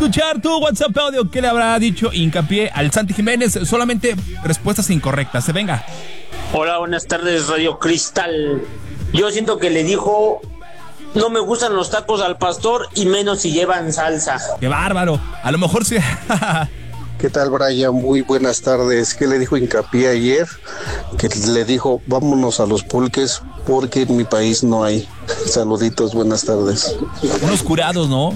escuchar tu WhatsApp audio. ¿Qué le habrá dicho hincapié al Santi Jiménez? Solamente respuestas incorrectas. Se venga. Hola, buenas tardes, Radio Cristal. Yo siento que le dijo: no me gustan los tacos al pastor y menos si llevan salsa. ¡Qué bárbaro! A lo mejor sí. ¿Qué tal, Brian? Muy buenas tardes. ¿Qué le dijo hincapié ayer? Que le dijo: vámonos a los pulques porque en mi país no hay. Saluditos, buenas tardes. Unos curados, ¿no?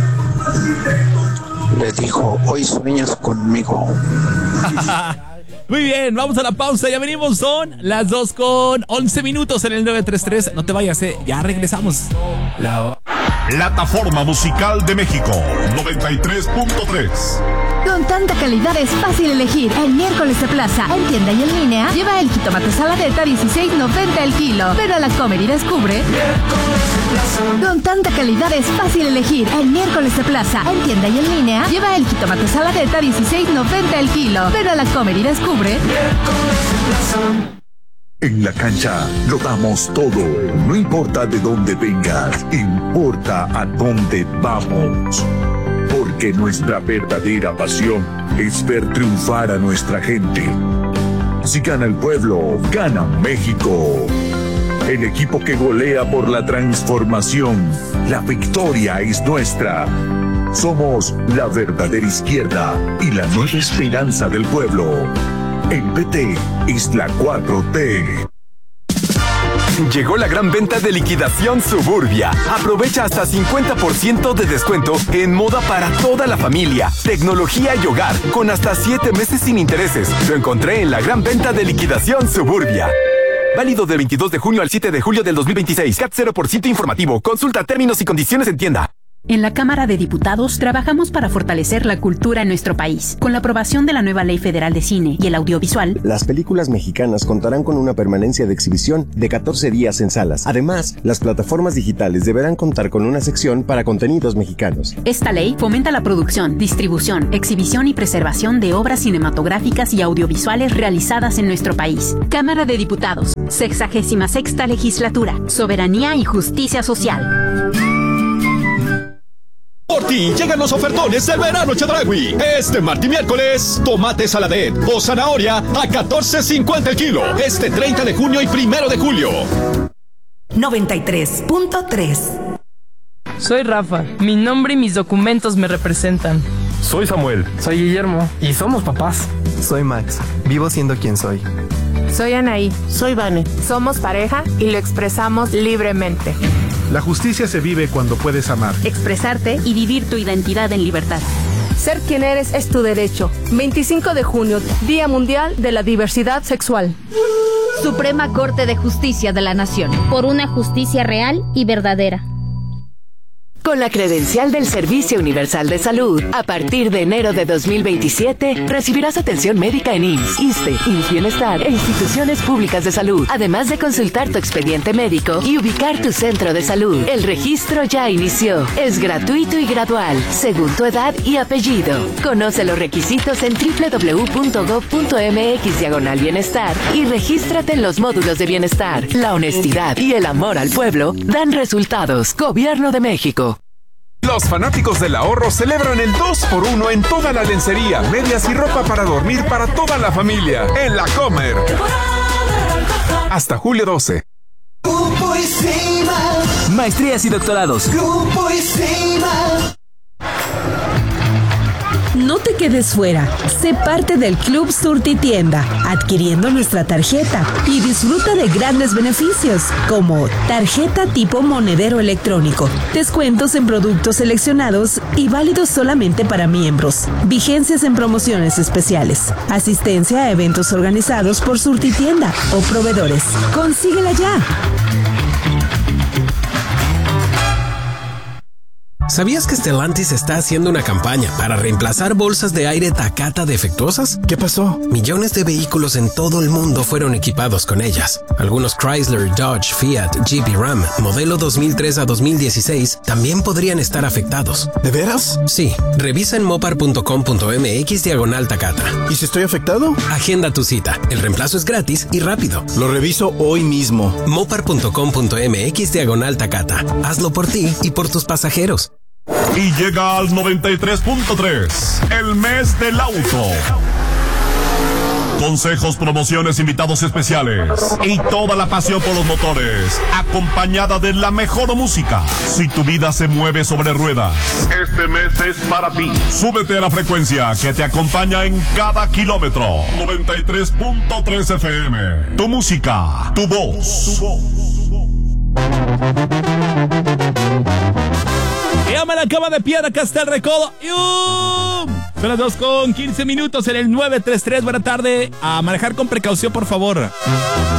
Le dijo: hoy sueñas conmigo. Muy bien, vamos a la pausa, ya venimos, son las 2:11 en el 933. No te vayas, ya regresamos. Plataforma Musical de México 93.3. Con tanta calidad es fácil elegir. El miércoles de plaza, en tienda y en línea, lleva el jitomate saladeta $16.90 el kilo. Ven a la Comer y descubre. Con tanta calidad es fácil elegir. El miércoles de plaza, en tienda y en línea, lleva el jitomate saladeta $16.90 el kilo. Ven a la Comer y descubre. En la cancha lo damos todo. No importa de dónde vengas, importa a dónde vamos. Porque nuestra verdadera pasión es ver triunfar a nuestra gente. Si gana el pueblo, gana México. El equipo que golea por la transformación. La victoria es nuestra. Somos la verdadera izquierda y la nueva esperanza del pueblo. El PT es la 4T. Llegó la gran venta de liquidación Suburbia. Aprovecha hasta 50% de descuento en moda para toda la familia, tecnología y hogar, con hasta 7 meses sin intereses. Lo encontré en la gran venta de liquidación Suburbia. Válido del 22 de junio al 7 de julio del 2026. CAT 0% informativo. Consulta términos y condiciones en tienda. En la Cámara de Diputados trabajamos para fortalecer la cultura en nuestro país. Con la aprobación de la nueva Ley Federal de Cine y el Audiovisual, las películas mexicanas contarán con una permanencia de exhibición de 14 días en salas. Además, las plataformas digitales deberán contar con una sección para contenidos mexicanos. Esta ley fomenta la producción, distribución, exhibición y preservación de obras cinematográficas y audiovisuales realizadas en nuestro país. Cámara de Diputados, 66ª Legislatura, Soberanía y Justicia Social. Por ti llegan los ofertones del verano Chedraui. Este martes y miércoles, tomate saladet o zanahoria a $14.50 el kilo. Este 30 de junio y 1 de julio. 93.3. Soy Rafa. Mi nombre y mis documentos me representan. Soy Samuel. Soy Guillermo. Y somos papás. Soy Max. Vivo siendo quien soy. Soy Anaí. Soy Vane. Somos pareja y lo expresamos libremente. La justicia se vive cuando puedes amar, expresarte y vivir tu identidad en libertad. Ser quien eres es tu derecho. 25 de junio, Día Mundial de la Diversidad Sexual. Suprema Corte de Justicia de la Nación. Por una justicia real y verdadera. Con la credencial del Servicio Universal de Salud, a partir de enero de 2027, recibirás atención médica en IMSS, ISSSTE, IMSS Bienestar e instituciones públicas de salud, además de consultar tu expediente médico y ubicar tu centro de salud. El registro ya inició. Es gratuito y gradual, según tu edad y apellido. Conoce los requisitos en www.gov.mx/bienestar y regístrate en los módulos de bienestar. La honestidad y el amor al pueblo dan resultados. Gobierno de México. Los fanáticos del ahorro celebran el 2x1 en toda la lencería, medias y ropa para dormir para toda la familia. En La Comer. Hasta julio 12. Maestrías y doctorados. No te quedes fuera. Sé parte del Club Surtitienda, adquiriendo nuestra tarjeta y disfruta de grandes beneficios, como tarjeta tipo monedero electrónico, descuentos en productos seleccionados y válidos solamente para miembros, vigencias en promociones especiales, asistencia a eventos organizados por Surtitienda o proveedores. ¡Consíguela ya! ¿Sabías que Stellantis está haciendo una campaña para reemplazar bolsas de aire Takata defectuosas? ¿Qué pasó? Millones de vehículos en todo el mundo fueron equipados con ellas. Algunos Chrysler, Dodge, Fiat, Jeep y Ram, modelo 2003 a 2016, también podrían estar afectados. ¿De veras? Sí. Revisa en mopar.com.mx/Takata. ¿Y si estoy afectado? Agenda tu cita. El reemplazo es gratis y rápido. Lo reviso hoy mismo. mopar.com.mx/Takata. Hazlo por ti y por tus pasajeros. Y llega al 93.3, el mes del auto. Consejos, promociones, invitados especiales y toda la pasión por los motores, acompañada de la mejor música. Si tu vida se mueve sobre ruedas, este mes es para ti. Súbete a la frecuencia que te acompaña en cada kilómetro. 93.3 FM. Tu música, tu voz. Llama la cama de piedra, acá está el recodo. Son las 2:15 en el 933. Buena tarde. A manejar con precaución, por favor.